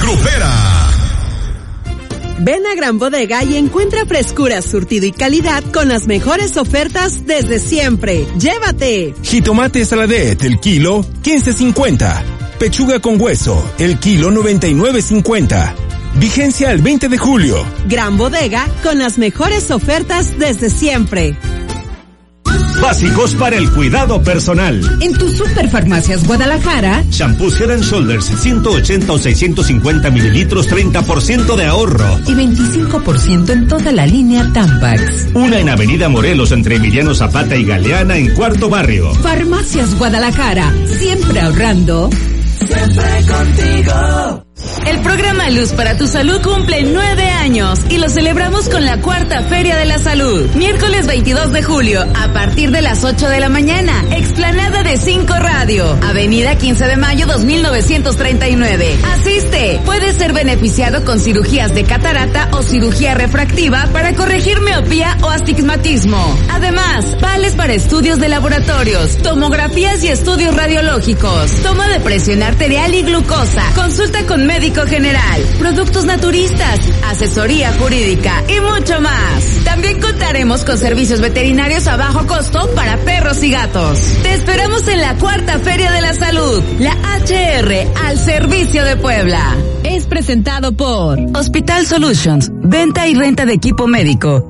Grupera. Ven a Gran Bodega y encuentra frescura, surtido y calidad con las mejores ofertas desde siempre. ¡Llévate! Jitomate Saladet, el kilo, 15.50. Pechuga con hueso, el kilo, 99.50. Vigencia al 20 de julio. Gran Bodega con las mejores ofertas desde siempre. Básicos para el cuidado personal. En tu Superfarmacias Guadalajara, Shampoos Head & Shoulders 180 o 650 mililitros, 30% de ahorro. Y 25% en toda la línea Tampax. Una en Avenida Morelos entre Emiliano Zapata y Galeana en Cuarto Barrio. Farmacias Guadalajara, siempre ahorrando. Siempre contigo. El programa Luz para tu Salud cumple 9 años y lo celebramos con la 4ª Feria de la Salud. Miércoles 22 de julio, a partir de las 8 de la mañana, explanada de 5 Radio, Avenida 15 de Mayo 2939. Asiste. Puedes ser beneficiado con cirugías de catarata o cirugía refractiva para corregir miopía o astigmatismo. Además, vales para estudios de laboratorios, tomografías y estudios radiológicos, toma de presión arterial y glucosa, consulta con médico general, productos naturistas, asesoría jurídica y mucho más. También contaremos con servicios veterinarios a bajo costo para perros y gatos. Te esperamos en la 4ª Feria de la Salud, la HR, al servicio de Puebla. Es presentado por Hospital Solutions, venta y renta de equipo médico,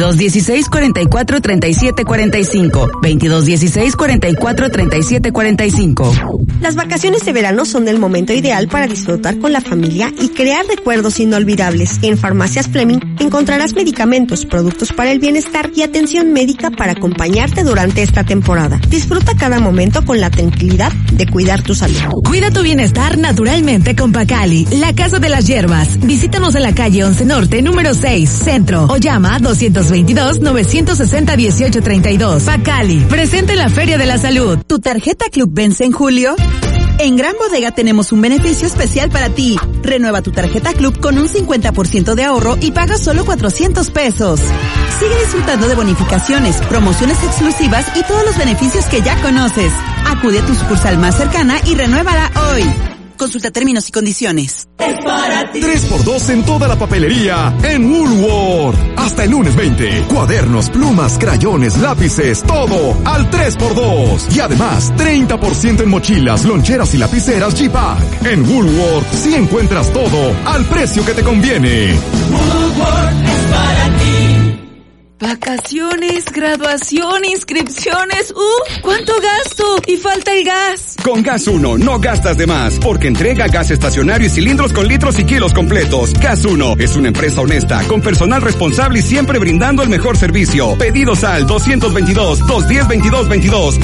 2216-443745, 2216-443745. Las vacaciones de verano son el momento ideal para disfrutar con la familia y crear recuerdos inolvidables. En Farmacias Fleming encontrarás medicamentos, productos para el bienestar y atención médica para acompañarte durante esta temporada. Disfruta cada momento con la tranquilidad de cuidar tu salud. Cuida tu bienestar naturalmente con Pacali, la casa de las hierbas. Visítanos en la calle 11 Norte, número 6, Centro, o llama 222-960-1832. Pacali, presente en la Feria de la Salud. ¿Tu tarjeta Club vence en julio? En Gran Bodega tenemos un beneficio especial para ti. Renueva tu tarjeta Club con un 50% de ahorro y paga solo 400 pesos. Sigue disfrutando de bonificaciones, promociones exclusivas y todos los beneficios que ya conoces. Acude a tu sucursal más cercana y renuévala hoy. Consulta términos y condiciones. Es para ti. 3x2 en toda la papelería en Woolworth. Hasta el lunes 20. Cuadernos, plumas, crayones, lápices, todo al 3x2. Y además, 30% en mochilas, loncheras y lapiceras G-Pack. En Woolworth sí encuentras todo al precio que te conviene. Woolworth es para ti. Vacaciones, graduación, inscripciones, ¿cuánto gasto? Y falta el gas. Con Gas 1 no gastas de más, porque entrega gas estacionario y cilindros con litros y kilos completos. Gas 1 es una empresa honesta, con personal responsable y siempre brindando el mejor servicio. Pedidos al 222-210-2222,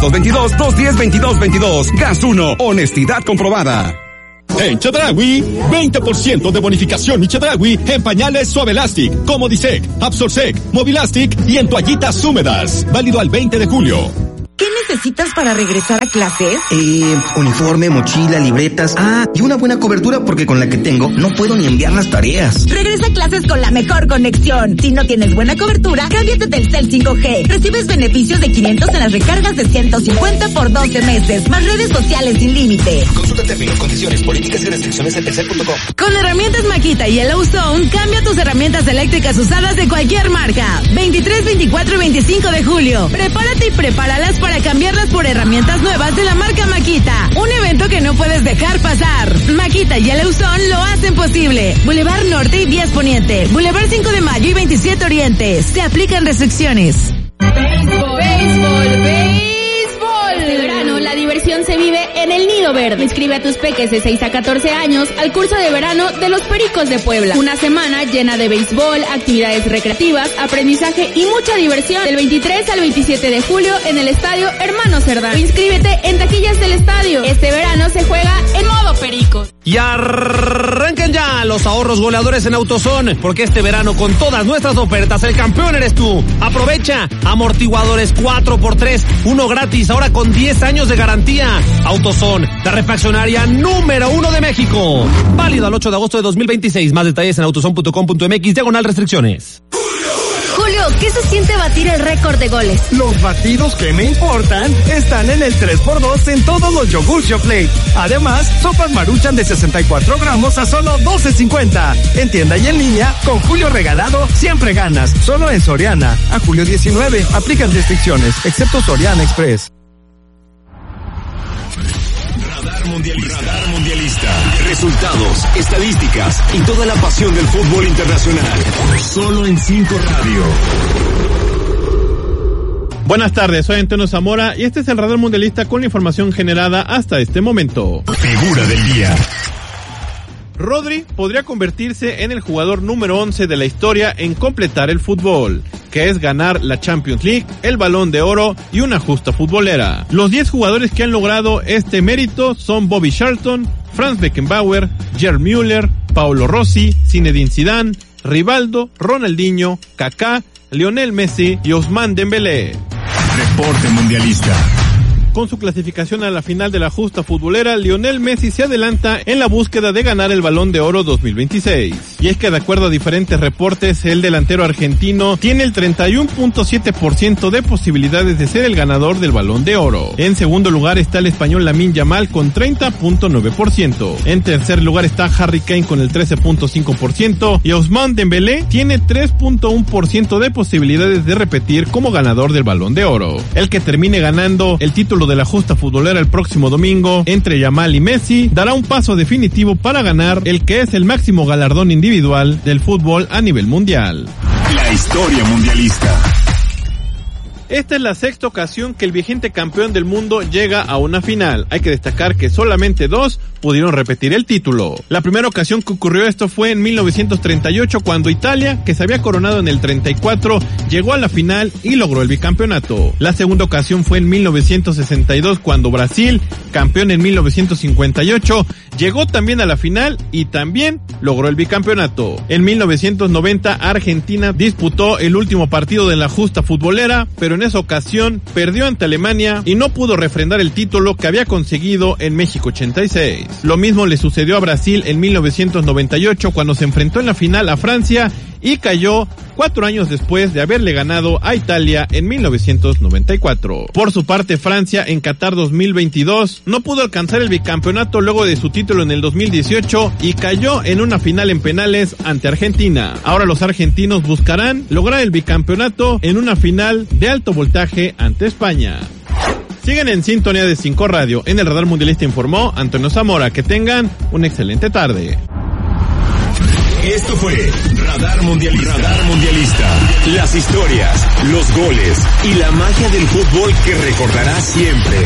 222-210-2222. Gas 1, honestidad comprobada. En Chedraui, 20% de bonificación y Chedraui en pañales Suavelastic, Comodisec, Absorsec, Movilastic y en toallitas húmedas. Válido al 20 de julio. ¿Qué necesitas para regresar a clases? Uniforme, mochila, libretas. Y una buena cobertura porque con la que tengo no puedo ni enviar las tareas. Regresa a clases con la mejor conexión. Si no tienes buena cobertura, cámbiate del Telcel 5G. Recibes beneficios de 500 en las recargas de 150 por 12 meses, más redes sociales sin límite. Consulta términos, condiciones, políticas y restricciones en telcel.com. Con Herramientas Maquita y Yellowstone, cambia tus herramientas eléctricas usadas de cualquier marca. 23, 24 y 25 de julio. Prepárate y prepáralas para cambiarlas por herramientas nuevas de la marca Makita. Un evento que no puedes dejar pasar. Makita y Yellowstone lo hacen posible. Boulevard Norte y Vías Poniente. Boulevard 5 de Mayo y 27 Oriente. Se aplican restricciones. Béisbol, béisbol, béisbol. Este verano la diversión se vive en el Nido Verde. Inscribe a tus peques de 6 a 14 años al curso de verano de los Pericos de Puebla. Una semana llena de béisbol, actividades recreativas, aprendizaje y mucha diversión. Del 23 al 27 de julio en el Estadio Hermano Cerdán. Inscríbete en taquillas del estadio. Este verano se juega en modo Pericos. Y arranquen ya los ahorros goleadores en AutoZone, porque este verano con todas nuestras ofertas el campeón eres tú. Aprovecha amortiguadores 4x3, uno gratis, ahora con 10 años de garantía. AutoZone, la refaccionaria número 1 de México. Válido al 8 de agosto de 2026. Más detalles en autozone.com.mx/restricciones. Julio ¿qué se siente batir el récord de goles? Los batidos que me importan están en el 3x2 en todos los yogurts Yoplait. Además, sopas Maruchan de 64 gramos a solo $12.50. En tienda y en línea, con Julio regalado, siempre ganas. Solo en Soriana. A julio 19. Aplican restricciones, excepto Soriana Express. Radar Mundialista. Resultados, estadísticas y toda la pasión del fútbol internacional. Solo en 5 Radio. Buenas tardes, soy Antonio Zamora y este es el Radar Mundialista con la información generada hasta este momento. Figura del día. Rodri podría convertirse en el jugador número 11 de la historia en completar el fútbol, que es ganar la Champions League, el Balón de Oro y una justa futbolera. Los 10 jugadores que han logrado este mérito son Bobby Charlton, Franz Beckenbauer, Gerd Müller, Paolo Rossi, Zinedine Zidane, Rivaldo, Ronaldinho, Kaká, Lionel Messi y Ousmane Dembélé. Reporte Mundialista. Con su clasificación a la final de la justa futbolera, Lionel Messi se adelanta en la búsqueda de ganar el Balón de Oro 2026. Y es que de acuerdo a diferentes reportes, el delantero argentino tiene el 31.7% de posibilidades de ser el ganador del Balón de Oro. En segundo lugar está el español Lamine Yamal con 30.9%. En tercer lugar está Harry Kane con el 13.5% y Ousmane Dembélé tiene 3.1% de posibilidades de repetir como ganador del Balón de Oro. El que termine ganando el título de la justa futbolera el próximo domingo entre Yamal y Messi dará un paso definitivo para ganar el que es el máximo galardón individual del fútbol a nivel mundial. La historia mundialista. Esta es la sexta ocasión que el vigente campeón del mundo llega a una final. Hay que destacar que solamente 2 pudieron repetir el título. La primera ocasión que ocurrió esto fue en 1938 cuando Italia, que se había coronado en el 34, llegó a la final y logró el bicampeonato. La segunda ocasión fue en 1962 cuando Brasil, campeón en 1958, llegó también a la final y también logró el bicampeonato. En 1990 Argentina disputó el último partido de la justa futbolera, pero en esa ocasión perdió ante Alemania y no pudo refrendar el título que había conseguido en México 86. Lo mismo le sucedió a Brasil en 1998 cuando se enfrentó en la final a Francia y cayó 4 años después de haberle ganado a Italia en 1994. Por su parte, Francia en Qatar 2022 no pudo alcanzar el bicampeonato luego de su título en el 2018 y cayó en una final en penales ante Argentina. Ahora los argentinos buscarán lograr el bicampeonato en una final de alto voltaje ante España. Siguen en sintonía de 5 Radio. En el Radar Mundialista informó Antonio Zamora. Que tengan una excelente tarde. Esto fue Radar Mundialista. Radar Mundialista. Las historias, los goles y la magia del fútbol que recordarás siempre.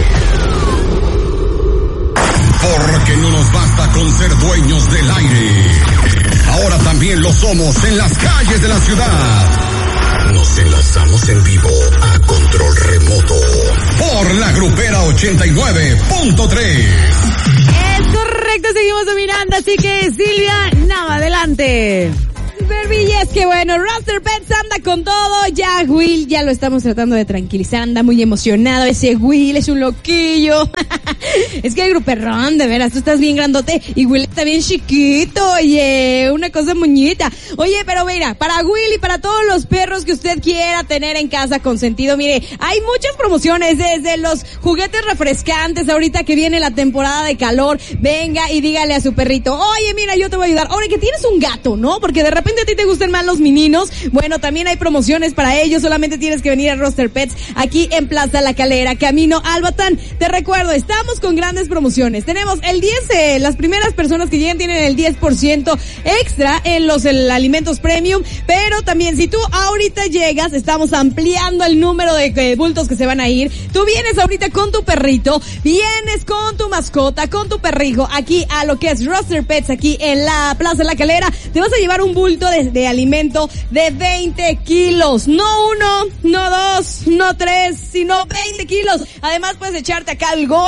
Porque no nos basta con ser dueños del aire. Ahora también lo somos en las calles de la ciudad. Nos enlazamos en vivo a control remoto por la Grupera 89.3. Es correcto, seguimos dominando, así que Silvia, nada, adelante. Berbi, es que bueno, Roster Pets anda con todo, ya Will, ya lo estamos tratando de tranquilizar, anda muy emocionado, ese Will es un loquillo. Es que el gruperrón, de veras, tú estás bien grandote y Will está bien chiquito, oye, una cosa moñita. Oye, pero mira, para Will y para todos los perros que usted quiera tener en casa consentido, mire, hay muchas promociones, desde los juguetes refrescantes, ahorita que viene la temporada de calor, venga y dígale a su perrito, oye, mira, yo te voy a ayudar. Ahora que tienes un gato, ¿no? Porque de repente a ti te gustan más los meninos, bueno, también hay promociones para ellos, solamente tienes que venir a Roster Pets, aquí en Plaza La Calera, camino al Batán. Te recuerdo, estamos con grandes promociones. Tenemos el 10, las primeras personas que lleguen tienen el 10% extra en los alimentos premium, pero también si tú ahorita llegas, estamos ampliando el número de bultos que se van a ir. Tú vienes ahorita con tu perrito, vienes con tu mascota, con tu perrijo, aquí a lo que es Roster Pets, aquí en la Plaza La Calera, te vas a llevar un bulto de alimento de 20 kilos. No 1, no 2, no 3, sino 20 kilos. Además puedes echarte acá el Gol y toda la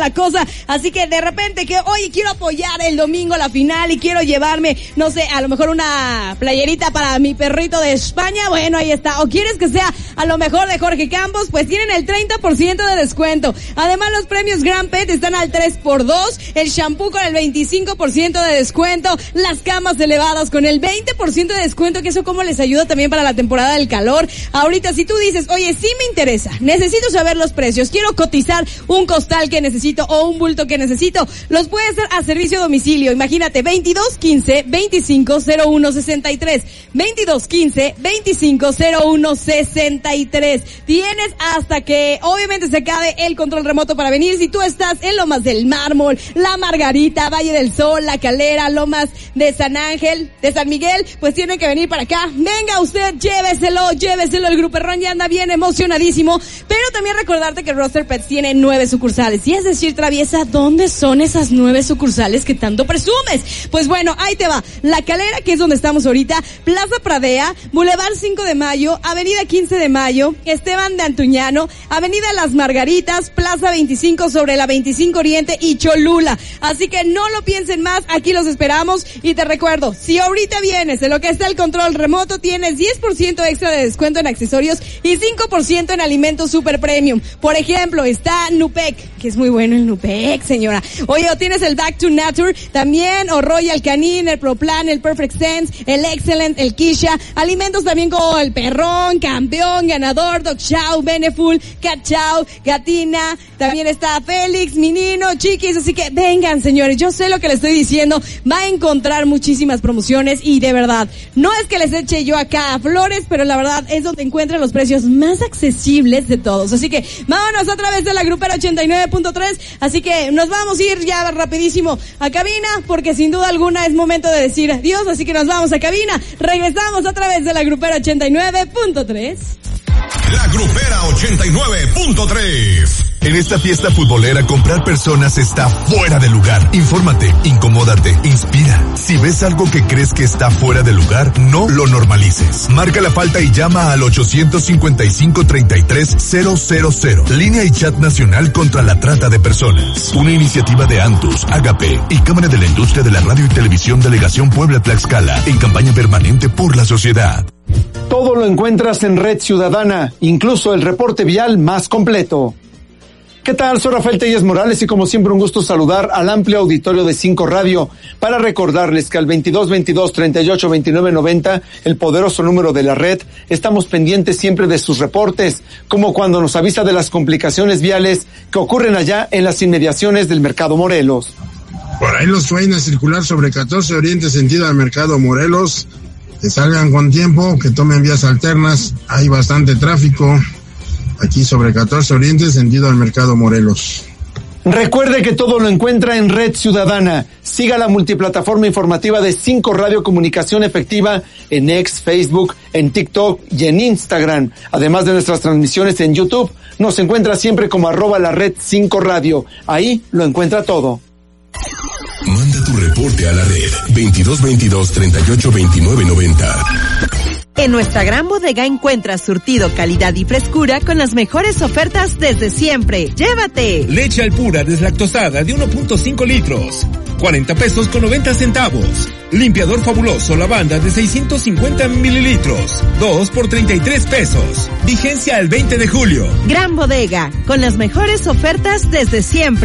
la cosa. Así que de repente que, oye, quiero apoyar el domingo la final y quiero llevarme, no sé, a lo mejor una playerita para mi perrito de España, bueno, ahí está. O quieres que sea a lo mejor de Jorge Campos, pues tienen el 30% de descuento. Además, los premios Grand Pet están al 3x2, el shampoo con el 25% de descuento, las camas elevadas con el 20% de descuento, que eso como les ayuda también para la temporada del calor. Ahorita, si tú dices, oye, sí me interesa, necesito saber los precios, quiero cotizar un costal que necesito o un bulto que necesito, los puedes hacer a servicio a domicilio. Imagínate, 2215-250163, 2215-250163. Tienes hasta que obviamente se acabe el control remoto para venir. Si tú estás en Lomas del Mármol, La Margarita, Valle del Sol, La Calera, Lomas de San Ángel, de San Miguel, pues tienen que venir para acá. Venga usted, lléveselo, el Gruperrón ya anda bien emocionadísimo. Pero también recordarte que Roster Pets tiene 9 sucursales. Y es decir, traviesa, ¿dónde son esas 9 sucursales que tanto presumes? Pues bueno, ahí te va. La Calera, que es donde estamos ahorita, Plaza Pradea, Boulevard 5 de Mayo, Avenida 15 de Mayo, Esteban de Antuñano, Avenida Las Margaritas, Plaza 25 sobre la 25 Oriente y Cholula. Así que no lo piensen más, aquí los esperamos. Y te recuerdo, si ahorita vienes en lo que está el control remoto, tienes 10% extra de descuento en accesorios y 5% en alimentos super premium. Por ejemplo, está Nupec, que es muy bueno el Nupec, señora. Oye, o tienes el Back to Nature también, o Royal Canin, el ProPlan, el Perfect Sense, el Excellent, el Kisha. Alimentos también como el Perrón, Campeón, Ganador, Dog Chow, Beneful, Cat Chow, Gatina. También está Félix, Minino, Chiquis. Así que vengan, señores, yo sé lo que les estoy diciendo. Va a encontrar muchísimas promociones y de verdad, no es que les eche yo acá a flores, pero la verdad es donde encuentran los precios más accesibles de todos. Así que vámonos a través de la Grupera 89.3. Así que nos vamos a ir ya rapidísimo a cabina, porque sin duda alguna es momento de decir adiós. Así que nos vamos a cabina. Regresamos a través de la Grupera 89.3. La Grupera 89.3. En esta fiesta futbolera, comprar personas está fuera de lugar. Infórmate, incomódate, inspira. Si ves algo que crees que está fuera de lugar, no lo normalices. Marca la falta y llama al 855-33-000. Línea y chat nacional contra la trata de personas. Una iniciativa de Antus, Agape y Cámara de la Industria de la Radio y Televisión Delegación Puebla-Tlaxcala, en campaña permanente por la sociedad. Todo lo encuentras en Red Ciudadana, incluso el reporte vial más completo. ¿Qué tal? Soy Rafael Telles Morales y como siempre un gusto saludar al amplio auditorio de 5 Radio para recordarles que al 2222-382990, el poderoso número de la red, estamos pendientes siempre de sus reportes, como cuando nos avisa de las complicaciones viales que ocurren allá en las inmediaciones del Mercado Morelos. Por ahí los traen a circular sobre 14 Oriente sentido al Mercado Morelos, que salgan con tiempo, que tomen vías alternas, hay bastante tráfico. Aquí sobre 14 Oriente, sentido al Mercado Morelos. Recuerde que todo lo encuentra en Red Ciudadana. Siga la multiplataforma informativa de 5 Radio Comunicación Efectiva en X, Facebook, en TikTok y en Instagram. Además de nuestras transmisiones en YouTube, nos encuentra siempre como @la-red5radio. Ahí lo encuentra todo. Manda tu reporte a la red 2222-382990. En nuestra gran bodega encuentras surtido, calidad y frescura con las mejores ofertas desde siempre. ¡Llévate! Leche Alpura deslactosada de 1.5 litros. 40 pesos con 90 centavos. Limpiador fabuloso lavanda de 650 mililitros. 2 por 33 pesos. Vigencia el 20 de julio. Gran bodega, con las mejores ofertas desde siempre.